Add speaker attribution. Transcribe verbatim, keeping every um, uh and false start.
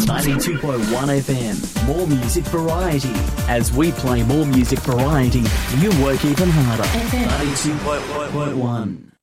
Speaker 1: ninety-two point one F M, more music variety. As we play more music variety, you work even harder. ninety-two point one.